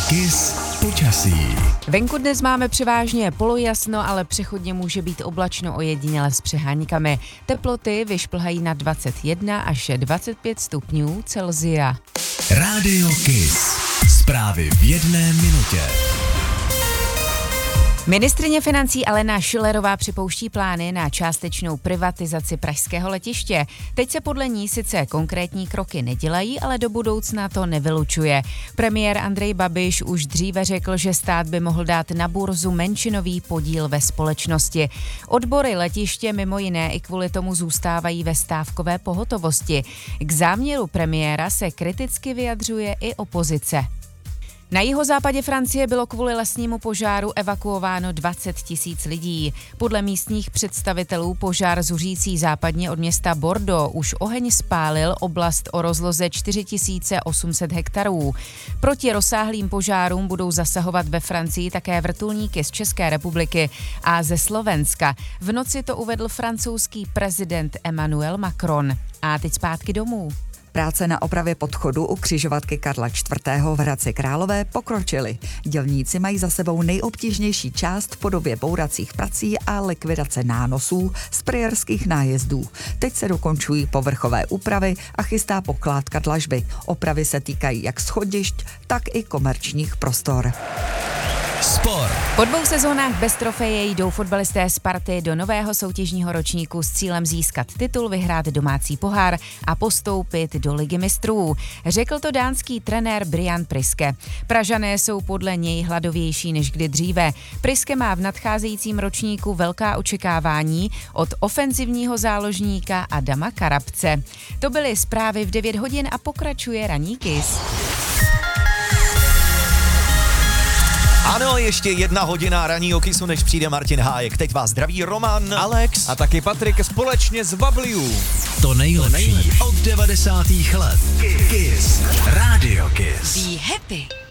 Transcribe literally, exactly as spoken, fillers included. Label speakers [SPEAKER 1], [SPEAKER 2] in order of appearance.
[SPEAKER 1] Kiss počasí.
[SPEAKER 2] Venku dnes máme převážně polojasno, ale přechodně může být oblačno, ojediněle s přeháňkami. Teploty vyšplhají na dvacet jedna až dvacet pět stupňů Celsia.
[SPEAKER 1] Rádio Kiss. Zprávy v jedné minutě.
[SPEAKER 2] Ministryně financí Alena Schillerová připouští plány na částečnou privatizaci pražského letiště. Teď se podle ní sice konkrétní kroky nedělají, ale do budoucna to nevylučuje. Premiér Andrej Babiš už dříve řekl, že stát by mohl dát na burzu menšinový podíl ve společnosti. Odbory letiště mimo jiné i kvůli tomu zůstávají ve stávkové pohotovosti. K záměru premiéra se kriticky vyjadřuje i opozice. Na jihozápadě Francie bylo kvůli lesnímu požáru evakuováno dvacet tisíc lidí. Podle místních představitelů požár zuřící západně od města Bordeaux už oheň spálil oblast o rozloze čtyři tisíce osm set hektarů. Proti rozsáhlým požárům budou zasahovat ve Francii také vrtulníky z České republiky a ze Slovenska. V noci to uvedl francouzský prezident Emmanuel Macron. A teď zpátky domů.
[SPEAKER 3] Práce na opravě podchodu u křižovatky Karla čtvrtého v Hradci Králové pokročily. Dělníci mají za sebou nejobtížnější část v podobě bouracích prací a likvidace nánosů z sprejerských nájezdů. Teď se dokončují povrchové úpravy a chystá pokládka dlažby. Opravy se týkají jak schodišť, tak i komerčních prostor.
[SPEAKER 1] Sport.
[SPEAKER 2] Po dvou sezónách bez trofeje jdou fotbalisté Sparty do nového soutěžního ročníku s cílem získat titul, vyhrát domácí pohár a postoupit do Ligy mistrů. Řekl to dánský trenér Brian Priske. Pražané jsou podle něj hladovější než kdy dříve. Priske má v nadcházejícím ročníku velká očekávání od ofenzivního záložníka Adama Karabce. To byly zprávy v devět hodin a pokračuje ranní Kiss.
[SPEAKER 4] Ano, ještě jedna hodina ranního Kissu, než přijde Martin Hájek. Teď vás zdraví Roman,
[SPEAKER 5] Alex a taky Patrik společně s Babliů.
[SPEAKER 1] To nejlepší od devadesátých let. Kiss. Rádio Kiss.
[SPEAKER 2] Be happy.